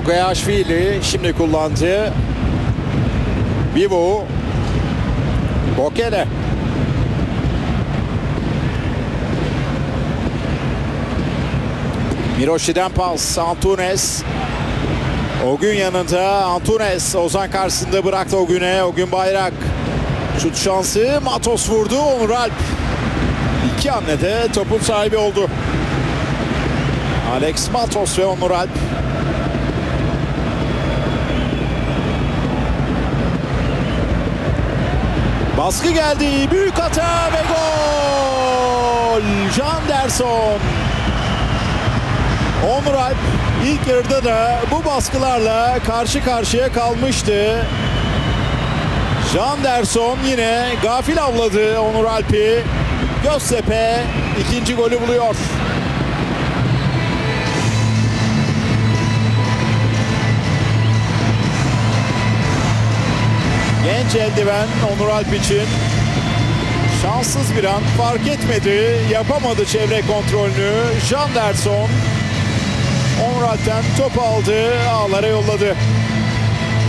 Mukayaşvili şimdi kullandı. Vivo. Bokele. Miroshi'den pas. Antunes. Ogün yanında. Antunes. Ozan karşısında bıraktı Ogün'e. Ogün Bayrak. Şut şansı. Matos vurdu. Onur Alp. İki hamlede topun sahibi oldu. Alex Matos ve Onur Alp. Baskı geldi. Büyük hata ve gol. Janderson. Onur Alp ilk yarıda da bu baskılarla karşı karşıya kalmıştı. Janderson yine gafil avladı Onur Alp'i. Göztepe ikinci golü buluyor. Genç eldiven Onur Alp için şanssız bir an, fark etmedi, yapamadı çevre kontrolünü. Janderson Onur Alp'ten topu aldı, ağlara yolladı.